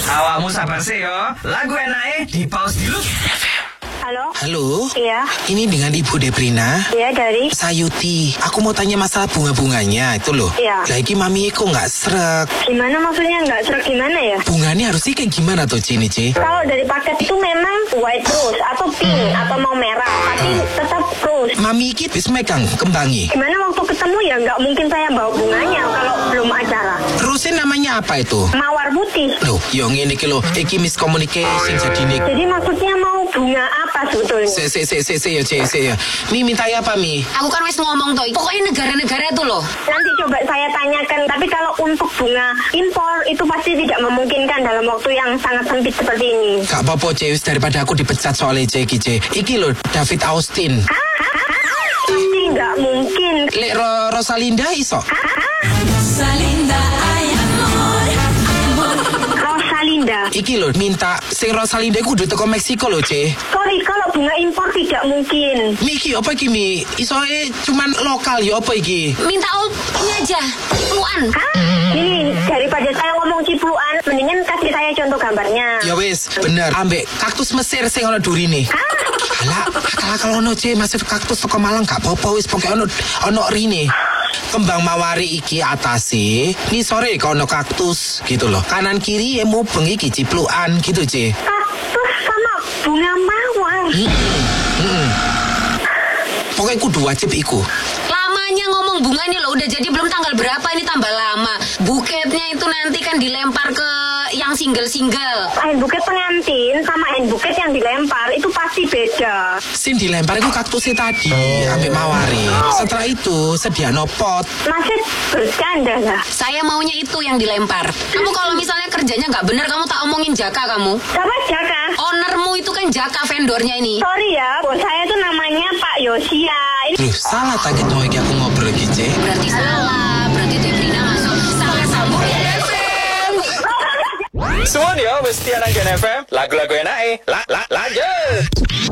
Awakmu sabar sih yo. Lagu enake di pause dulu. Halo? Halo? Iya. Ini dengan Ibu Debrina? Iya, dari? Sayuti. Aku mau tanya masalah bunga-bunganya itu loh. Iya. Lagi mami kok nggak srek. Gimana maksudnya nggak serak gimana ya? Bunganya harusnya kayak gimana tuh, Ci? Kalau dari paket itu memang white rose atau pink atau mau merah, tapi tetap rose. Mami iki wis megang kembangi. Gimana waktu ketemu ya nggak mungkin saya bawa bunganya kalau belum acara. Terusnya namanya apa itu? Mawar putih. Loh, yang ini iki lho, iki miscommunication jadi nih. Jadi maksudnya mau bunga apa sebetulnya? Ya. Mi minta apa, Mi? Aku kan wis ngomong toh, pokoknya negara-negara itu loh. Nanti coba saya tanyakan, tapi kalau untuk bunga impor itu pasti tidak memungkinkan dalam waktu yang sangat sempit seperti ini. Gak apa-apa, C, daripada aku dipecat soalnya C, iki lho, David Austin. Pasti nggak mungkin. Lek Rosalinda iso? Rosalinda. Iki lho, minta sing Rosalinda kudu teko Meksiko lho, C. Sorry, kalau bunga impor tidak mungkin. Mi iki apa iki, Mi? Isoe cuman lokal ya apa iki? Minta ini aja, cipluan. Ini daripada saya ngomong cipluan, mendingan kasih saya contoh gambarnya. Ya wis, bener. Ambek kaktus Mesir sing ana durine. Alah, kalau ono C masuk kaktus teko Malang gak apa-apa wis pokoke ono rine. Kembang mawari iki atase, ngisore kono kaktus gitu loh. Kanan kiri ya mubeng iki cipluan gitu, C. Kaktus sama bunga mawar. Pokoknya kudu wajib iku. Lamanya ngomong bunga ini loh, udah jadi belum tanggal berapa ini tambah lama. Buketnya itu nanti kan dilempar ke yang single-single. Buket pengantin sama buket yang dilempar itu pasti beda. Sin dilempar itu kaktusnya tadi, ambek mawari. Setelah itu sediano pot. Masih bercanda lah. Saya maunya itu yang dilempar. Kamu kalau misalnya kerjanya nggak benar, kamu tak omongin Jaka kamu. Sama Jaka. Ownermu itu kan Jaka vendornya ini. Sorry ya, bos saya tuh namanya Pak Yosia. Loh, salah tak gitu aku ngobrol lagi, C. Berarti salah, berarti Debrina masuk salah sambung FM. Semua dia mesti anak Gen FM. Lagu-lagu enake. Lanjut.